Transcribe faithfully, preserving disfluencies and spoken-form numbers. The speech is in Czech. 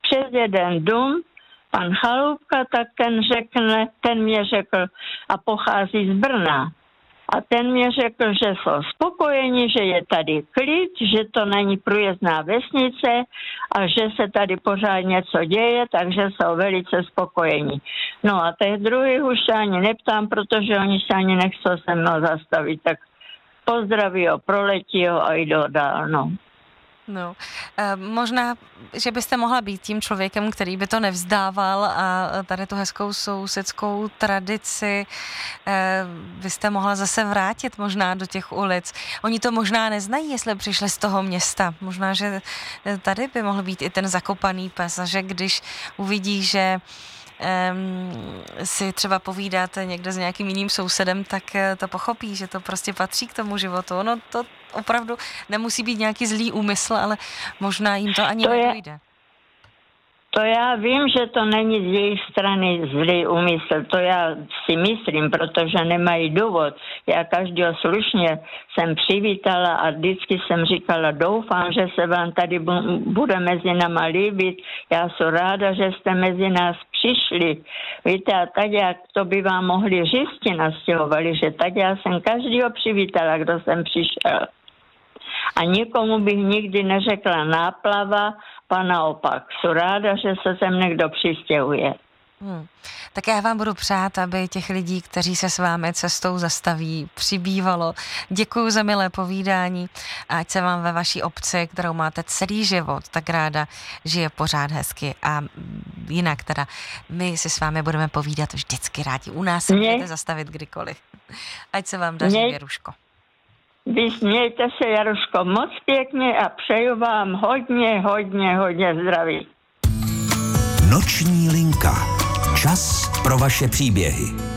přes jeden dům, pan Chaloupka, tak ten řekne, ten mě řekl, a pochází z Brna. A ten mě řekl, že jsou spokojeni, že je tady klid, že to není průjezdná vesnice a že se tady pořád něco děje, takže jsou velice spokojeni. No a těch druhých už se ani neptám, protože oni se ani nechcou se mnou zastavit, tak pozdraví ho, proletí ho a jdou dál, no. No, e, možná, že byste mohla být tím člověkem, který by to nevzdával a tady tu hezkou sousedskou tradici e, byste mohla zase vrátit možná do těch ulic. Oni to možná neznají, jestli přišli z toho města. Možná, že tady by mohl být i ten zakopaný pes a že když uvidí, že Um, si třeba povídáte někde s nějakým jiným sousedem, tak to pochopí, že to prostě patří k tomu životu. Ono to opravdu nemusí být nějaký zlý úmysl, ale možná jim to ani to nedojde. Je, to já vím, že to není z jejich strany zlý úmysl, to já si myslím, protože nemají důvod. Já každého slušně jsem přivítala a vždycky jsem říkala, doufám, že se vám tady bude mezi náma líbit. Já jsem ráda, že jste mezi nás přišli. Víte, a tak jak to by vám mohli řísti nastěhovali, že tak já jsem každého přivítala, kdo jsem přišel. A nikomu bych nikdy neřekla náplava, pa naopak. Jsem ráda, že se sem někdo přistěhuje. Hmm. Tak já vám budu přát, aby těch lidí, kteří se s vámi cestou zastaví, přibývalo. Děkuju za milé povídání a ať se vám ve vaší obci, kterou máte celý život, tak ráda žije pořád hezky. A jinak teda my si s vámi budeme povídat vždycky rádi. U nás se můžete zastavit kdykoliv. Ať se vám daří, Věruško. Vy smějte se, Jaruško, moc pěkně a přeju vám hodně, hodně, hodně zdraví. Noční linka. Čas pro vaše příběhy.